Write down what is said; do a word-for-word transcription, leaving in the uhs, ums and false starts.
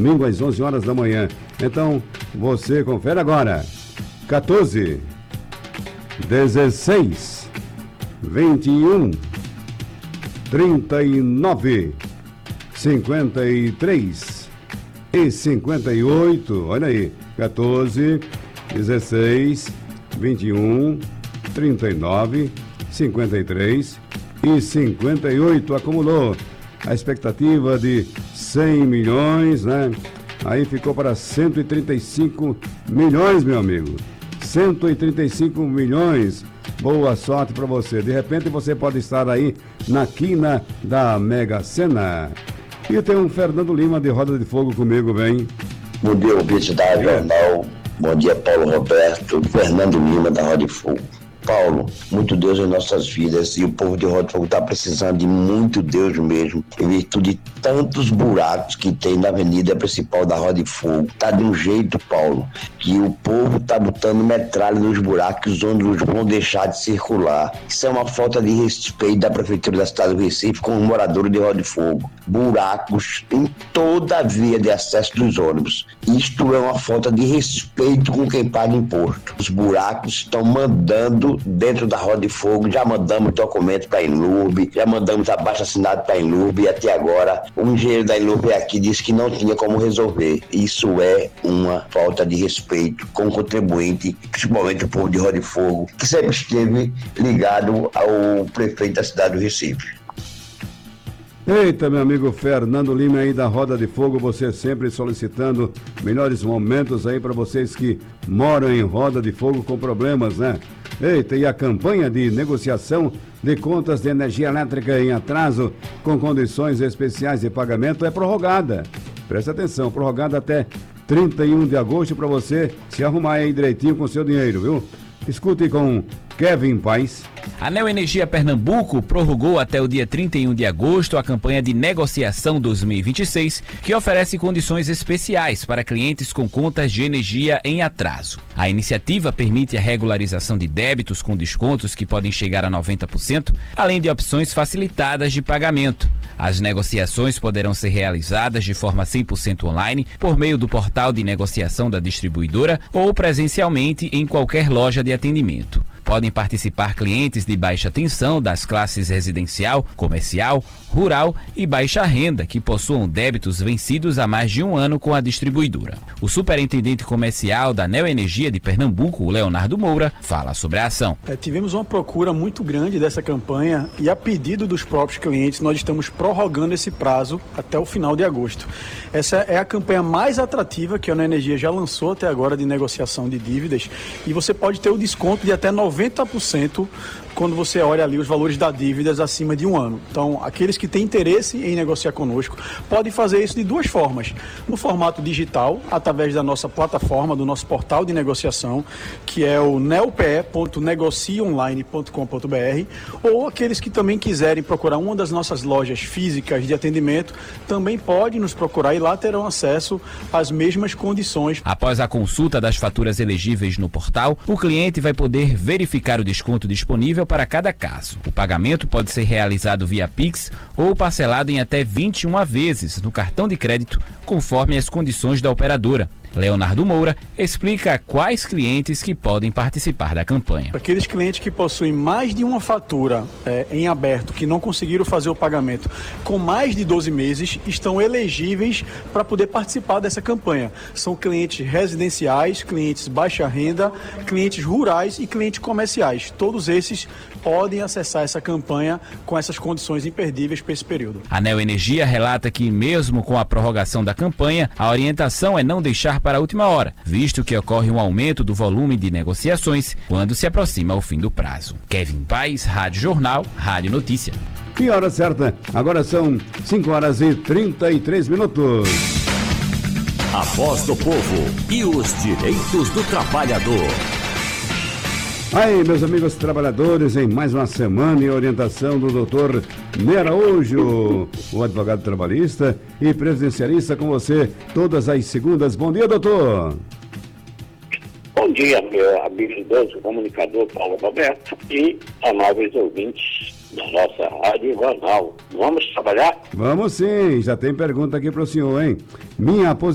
domingo às onze horas da manhã. Então, você confere agora. quatorze, dezesseis, vinte e um, trinta e nove, cinquenta e três e cinquenta e oito. Olha aí, quatorze, dezesseis, vinte e um, trinta e nove, cinquenta e três e cinquenta e oito. Acumulou a expectativa de cem milhões, né? Aí ficou para cento e trinta e cinco milhões, meu amigo. cento e trinta e cinco milhões. Boa sorte para você. De repente você pode estar aí na quina da Mega Sena. E tem um Fernando Lima de Roda de Fogo comigo, vem. Bom dia, ouvinte da Jornal. Bom dia, Paulo Roberto. Fernando Lima da Roda de Fogo. Paulo, muito Deus em nossas vidas, e o povo de Roda de Fogo está precisando de muito Deus mesmo, em virtude de tantos buracos que tem na avenida principal da Roda de Fogo. Tá de um jeito, Paulo, que o povo tá botando metralha nos buracos onde os vão deixar de circular. Isso é uma falta de respeito da Prefeitura da cidade do Recife com os moradores de Roda de Fogo. Buracos em toda a via de acesso dos ônibus. Isto é uma falta de respeito com quem paga imposto. Os buracos estão mandando dentro da Roda de Fogo, já mandamos documentos para a Enlurb, já mandamos abaixo assinado para a Enlurb, e até agora o engenheiro da Enlurb aqui disse que não tinha como resolver. Isso é uma falta de respeito com o contribuinte, principalmente o povo de Roda de Fogo, que sempre esteve ligado ao prefeito da cidade do Recife. Eita, meu amigo Fernando Lima aí da Roda de Fogo, você sempre solicitando melhores momentos aí para vocês que moram em Roda de Fogo com problemas, né? Eita, e a campanha de negociação de contas de energia elétrica em atraso com condições especiais de pagamento é prorrogada. Presta atenção, prorrogada até trinta e um de agosto para você se arrumar aí direitinho com seu dinheiro, viu? Escute com Kevin Paes. A Neoenergia Pernambuco prorrogou até o dia trinta e um de agosto a campanha de negociação dois mil e vinte e seis, que oferece condições especiais para clientes com contas de energia em atraso. A iniciativa permite a regularização de débitos com descontos que podem chegar a noventa por cento, além de opções facilitadas de pagamento. As negociações poderão ser realizadas de forma cem por cento online, por meio do portal de negociação da distribuidora ou presencialmente em qualquer loja de atendimento. Podem participar clientes de baixa tensão das classes residencial, comercial, rural e baixa renda que possuam débitos vencidos há mais de um ano com a distribuidora. O superintendente comercial da Neoenergia de Pernambuco, Leonardo Moura, fala sobre a ação. É, tivemos uma procura muito grande dessa campanha e, a pedido dos próprios clientes, nós estamos prorrogando esse prazo até o final de agosto. Essa é a campanha mais atrativa que a Neoenergia já lançou até agora de negociação de dívidas, e você pode ter o desconto de até noventa por cento quando você olha ali os valores das dívidas acima de um ano. Então, aqueles que têm interesse em negociar conosco podem fazer isso de duas formas. No formato digital, através da nossa plataforma, do nosso portal de negociação, que é o neope ponto negociaonline ponto com ponto br, ou aqueles que também quiserem procurar uma das nossas lojas físicas de atendimento, também podem nos procurar e lá terão acesso às mesmas condições. Após a consulta das faturas elegíveis no portal, o cliente vai poder verificar o desconto disponível para cada caso. O pagamento pode ser realizado via Pix ou parcelado em até vinte e uma vezes no cartão de crédito, conforme as condições da operadora. Leonardo Moura explica quais clientes que podem participar da campanha. Aqueles clientes que possuem mais de uma fatura é, em aberto, que não conseguiram fazer o pagamento com mais de doze meses, estão elegíveis para poder participar dessa campanha. São clientes residenciais, clientes baixa renda, clientes rurais e clientes comerciais. Todos esses podem acessar essa campanha com essas condições imperdíveis para esse período. A Neoenergia relata que, mesmo com a prorrogação da campanha, a orientação é não deixar para a última hora, visto que ocorre um aumento do volume de negociações quando se aproxima o fim do prazo. Kevin Paes, Rádio Jornal, Rádio Notícia. Que hora certa? Agora são cinco horas e trinta e três minutos. A voz do povo e os direitos do trabalhador. Aí, meus amigos trabalhadores, em mais uma semana em orientação do doutor Ney Araújo, o advogado trabalhista e previdenciarista, com você todas as segundas. Bom dia, doutor. Bom dia, meu habilidoso comunicador Paulo Roberto e amáveis ouvintes da nossa Rádio Jornal. Vamos trabalhar? Vamos sim, já tem pergunta aqui para o senhor, hein? Minha